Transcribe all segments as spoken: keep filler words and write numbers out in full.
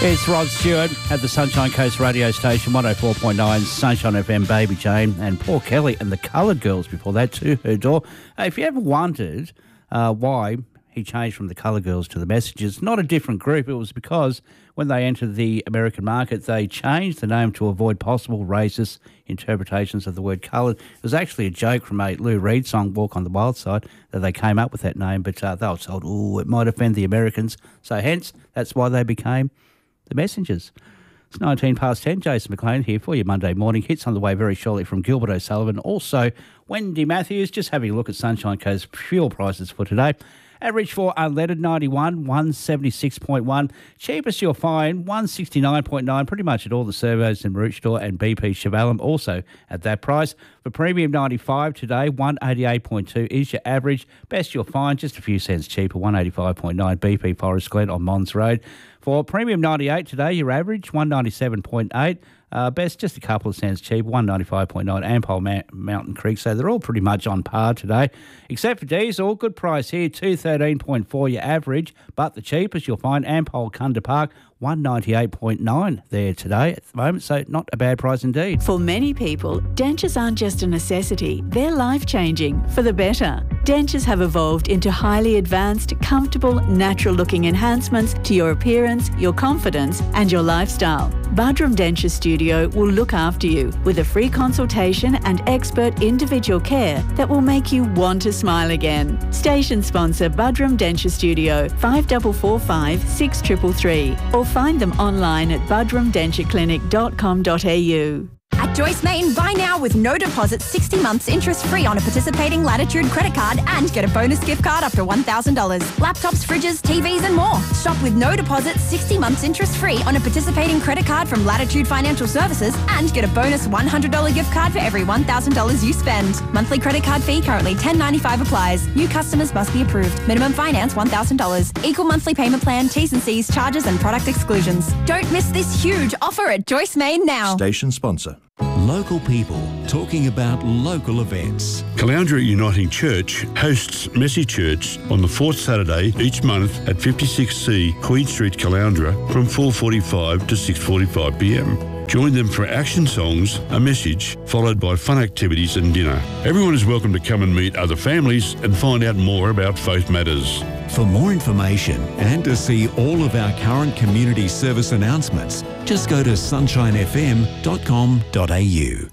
It's Rod Stewart at the Sunshine Coast radio station, one oh four point nine Sunshine F M, Baby Jane, and Paul Kelly and the Coloured Girls before that too, Her Door. Uh, if you ever wondered uh, why he changed from the Coloured Girls to the Messengers, not a different group, it was because when they entered the American market, they changed the name to avoid possible racist interpretations of the word coloured. It was actually a joke from a Lou Reed song, Walk on the Wild Side, that they came up with that name, but uh, they were told, oh, it might offend the Americans. So hence, that's why they became the Messengers. It's nineteen past ten. Jason McLean here for your Monday morning. Hits on the way very shortly from Gilbert O'Sullivan. Also, Wendy Matthews, just having a look at Sunshine Coast fuel prices for today. Average for unleaded ninety-one, one seventy-six point one. Cheapest you'll find one sixty-nine point nine, pretty much at all the servos in Root Store and B P Chevalum, also at that price. For premium ninety-five today, one eighty-eight point two is your average. Best you'll find, just a few cents cheaper, one eighty-five point nine, B P Forest Glen on Mons Road. For premium ninety-eight today, your average, one ninety-seven point eight. Uh, best, just a couple of cents cheap, one ninety-five point nine, Ampol Ma- Mountain Creek. So they're all pretty much on par today, except for diesel. Good price here, two thirteen point four your average, but the cheapest you'll find Ampol Kunda Park, one ninety-eight point nine there today at the moment, so not a bad price indeed. For many people, dentures aren't just a necessity, they're life-changing for the better. Dentures have evolved into highly advanced, comfortable, natural-looking enhancements to your appearance, your confidence and your lifestyle. Budrum Denture Studio will look after you with a free consultation and expert individual care that will make you want to smile again. Station sponsor Budrum Denture Studio, five four four five, six three three three, or find them online at budrum denture clinic dot com dot a u. At Joyce Main, buy now with no deposit, sixty months interest-free on a participating Latitude credit card and get a bonus gift card up to one thousand dollars. Laptops, fridges, T Vs and more. Shop with no deposit, sixty months interest-free on a participating credit card from Latitude Financial Services and get a bonus one hundred dollars gift card for every one thousand dollars you spend. Monthly credit card fee currently ten ninety-five applies. New customers must be approved. Minimum finance one thousand dollars. Equal monthly payment plan, T's and C's, charges and product exclusions. Don't miss this huge offer at Joyce Main now. Station sponsor. Local people talking about local events. Caloundra Uniting Church hosts Messy Church on the fourth Saturday each month at fifty-six C Queen Street, Caloundra from four forty-five to six forty-five p m. Join them for action songs, a message, followed by fun activities and dinner. Everyone is welcome to come and meet other families and find out more about faith matters. For more information and to see all of our current community service announcements, just go to sunshine f m dot com dot a u.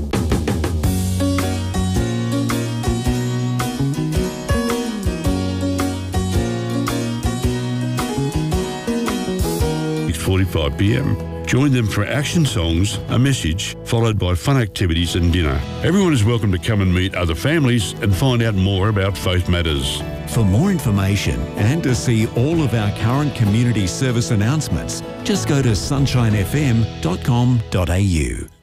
six forty-five p m. Join them for action songs, a message, followed by fun activities and dinner. Everyone is welcome to come and meet other families and find out more about faith matters. For more information and to see all of our current community service announcements, just go to sunshine f m dot com dot a u.